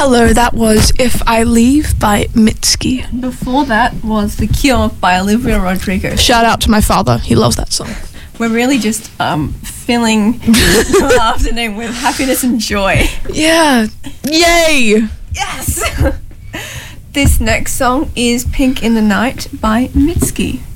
Hello, that was If I Leave by Mitski. Before that was The Cure by Olivia Rodrigo. Shout out to my father. He loves that song. We're really just filling the afternoon with happiness and joy. Yeah. Yay! Yes! This next song is Pink in the Night by Mitski.